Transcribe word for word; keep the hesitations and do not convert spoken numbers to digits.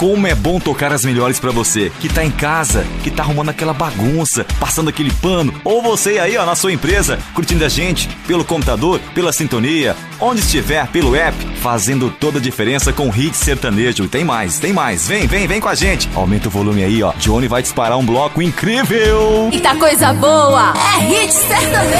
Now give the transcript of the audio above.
Como é bom tocar as melhores pra você, que tá em casa, que tá arrumando aquela bagunça, passando aquele pano, ou você aí, ó, na sua empresa, curtindo a gente pelo computador, pela sintonia, onde estiver, pelo app, fazendo toda a diferença com hit sertanejo. Tem mais, tem mais. Vem, vem, vem com a gente. Aumenta o volume aí, ó. Johnny vai disparar um bloco incrível. Eita coisa boa, é hit sertanejo.